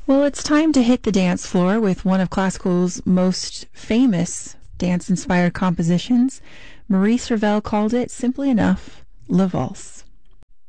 Well, it's time to hit the dance floor with one of classical's most famous dance-inspired compositions. Maurice Ravel called it, simply enough, La Valse.